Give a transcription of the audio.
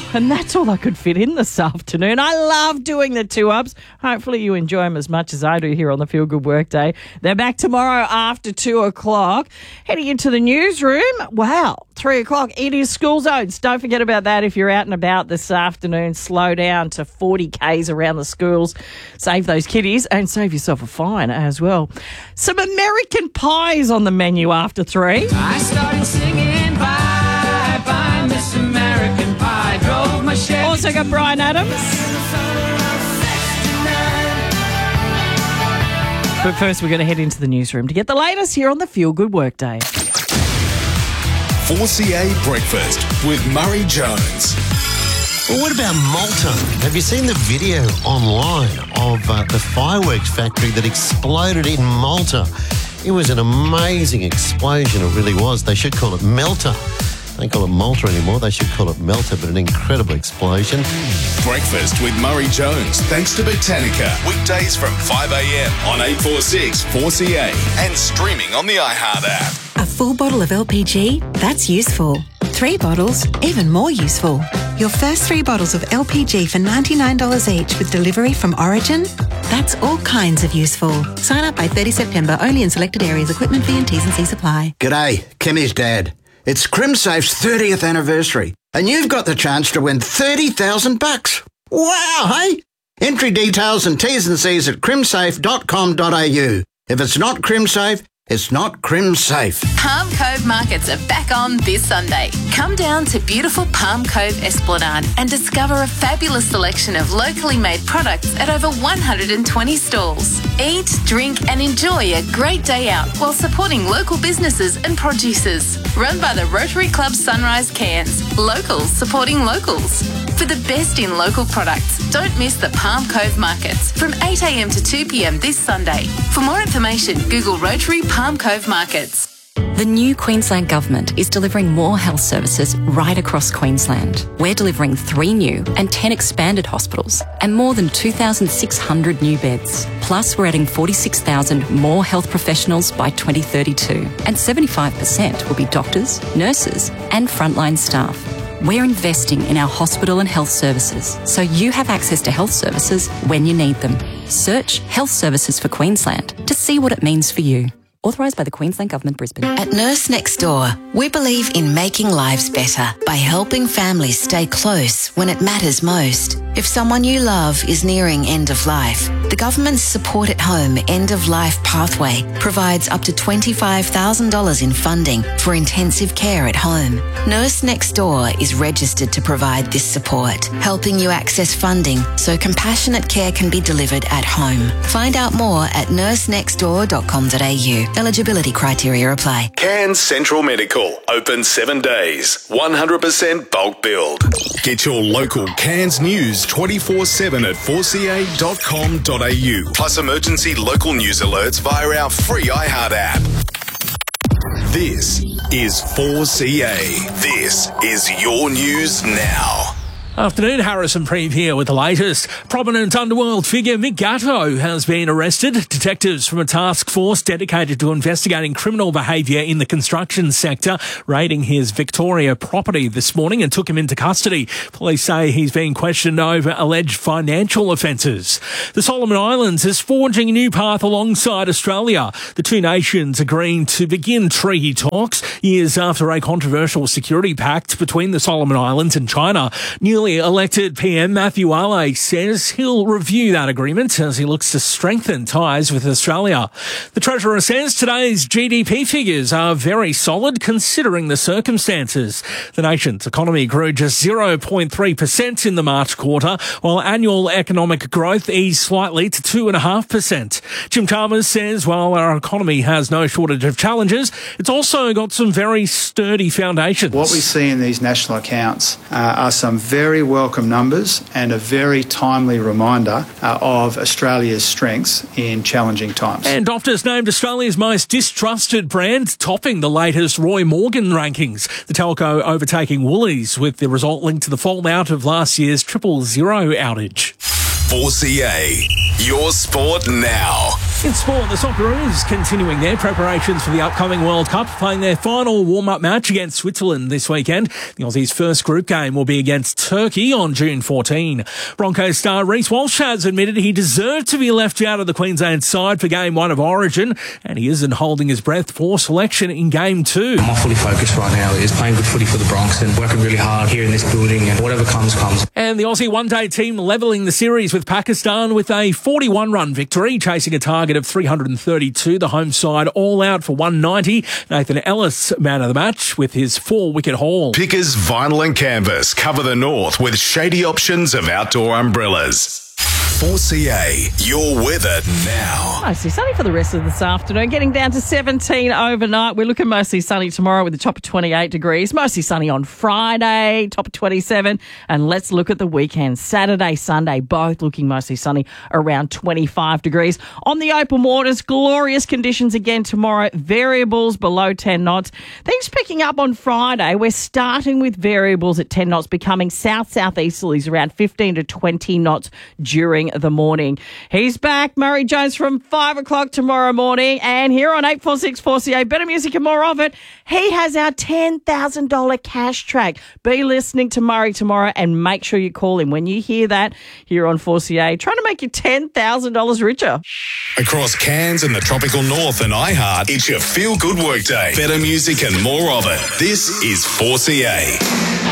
And that's all I could fit in this afternoon. I love doing the 2-ups. Hopefully you enjoy them as much as I do here on the Feel Good Workday. They're back tomorrow after 2 o'clock. Heading into the newsroom. Wow, 3 o'clock. It is school zones. Don't forget about that if you're out and about this afternoon. Slow down to 40 Ks around the schools. Save those kiddies and save yourself a fine as well. Some American pies on the menu after 3. I started singing bye, bye, Miss American Pie. Drove my Chevy. Also got Brian Adams. But first, we're going to head into the newsroom to get the latest here on the Feel Good Workday. 4CA Breakfast with Murray Jones. Well, what about Malta? Have you seen the video online of the fireworks factory that exploded in Malta? It was an amazing explosion, it really was. They should call it Melter. They don't call it Malta anymore, they should call it Melter, but an incredible explosion. Breakfast with Murray Jones, thanks to Botanica. Weekdays from 5 a.m. on 846 4CA and streaming on the iHeart app. A full bottle of LPG? That's useful. 3 bottles? Even more useful. Your first 3 bottles of LPG for $99 each with delivery from Origin? That's all kinds of useful. Sign up by 30 September, only in selected areas. Equipment fee and T's and C's apply. G'day, Kimmy's dad. It's CrimSafe's 30th anniversary, and you've got the chance to win $30,000. Wow, hey? Entry details and T's and C's at crimsafe.com.au. If it's not CrimSafe, it's not CrimSafe. Palm Cove Markets are back on this Sunday. Come down to beautiful Palm Cove Esplanade and discover a fabulous selection of locally made products at over 120 stalls. Eat, drink and enjoy a great day out while supporting local businesses and producers. Run by the Rotary Club Sunrise Cairns. Locals supporting locals. For the best in local products, don't miss the Palm Cove Markets from 8 a.m. to 2 p.m. this Sunday. For more information, Google Rotary Palm Cove Markets. The new Queensland Government is delivering more health services right across Queensland. We're delivering 3 new and 10 expanded hospitals and more than 2,600 new beds. Plus, we're adding 46,000 more health professionals by 2032, and 75% will be doctors, nurses and frontline staff. We're investing in our hospital and health services, so you have access to health services when you need them. Search Health Services for Queensland to see what it means for you. Authorised by the Queensland Government, Brisbane. At Nurse Next Door, we believe in making lives better by helping families stay close when it matters most. If someone you love is nearing end of life, the government's Support at Home End of Life Pathway provides up to $25,000 in funding for intensive care at home. Nurse Next Door is registered to provide this support, helping you access funding so compassionate care can be delivered at home. Find out more at nursenextdoor.com.au. Eligibility criteria apply. Cairns Central Medical, open 7 days, 100% bulk billed. Get your local Cairns news 24/7 at 4ca.com.au. Plus emergency local news alerts via our free iHeart app. This is 4CA. This is your news now. Afternoon, Harrison Preeve here with the latest. Prominent underworld figure Mick Gatto has been arrested. Detectives from a task force dedicated to investigating criminal behaviour in the construction sector raiding his Victoria property this morning and took him into custody. Police say he's being questioned over alleged financial offences. The Solomon Islands is forging a new path alongside Australia. The two nations agreeing to begin treaty talks years after a controversial security pact between the Solomon Islands and China. Newly elected PM Matthew Ale says he'll review that agreement as he looks to strengthen ties with Australia. The Treasurer says today's GDP figures are very solid considering the circumstances. The nation's economy grew just 0.3% in the March quarter, while annual economic growth eased slightly to 2.5%. Jim Chalmers says while our economy has no shortage of challenges, it's also got some very sturdy foundations. What we see in these national accounts are some very welcome numbers and a very timely reminder of Australia's strengths in challenging times. And Optus named Australia's most distrusted brand, topping the latest Roy Morgan rankings. The telco overtaking Woolies with the result linked to the fallout of last year's 000 outage. 4CA, your sport now. In sport, the Socceroos continuing their preparations for the upcoming World Cup, playing their final warm-up match against Switzerland this weekend. The Aussies' first group game will be against Turkey on June 14. Broncos star Reece Walsh has admitted he deserved to be left out of the Queensland side for Game 1 of Origin, and he isn't holding his breath for selection in Game 2. My fully focus right now is playing good footy for the Bronx and working really hard here in this building, and whatever comes, comes. And the Aussie one-day team levelling the series with Pakistan with a 41-run victory, chasing a target of 332. The home side all out for 190. Nathan Ellis, man of the match, with his 4-wicket haul. Pickers Vinyl and Canvas cover the north with shady options of outdoor umbrellas. 4CA, your weather now. Mostly sunny for the rest of this afternoon, getting down to 17 overnight. We're looking mostly sunny tomorrow with a top of 28 degrees. Mostly sunny on Friday, top of 27. And let's look at the weekend. Saturday, Sunday, both looking mostly sunny, around 25 degrees. On the open waters, glorious conditions again tomorrow. Variables below 10 knots. Things picking up on Friday. We're starting with variables at 10 knots, becoming south-southeasterlies around 15 to 20 knots during the morning. He's back, Murray Jones, from 5 o'clock tomorrow morning. And here on 846 4CA, better music and more of it, he has our $10,000 cash track. Be listening to Murray tomorrow and make sure you call him when you hear that here on 4CA, trying to make you $10,000 richer. Across Cairns and the tropical north and iHeart, it's your feel-good workday. Better music and more of it. This is 4CA.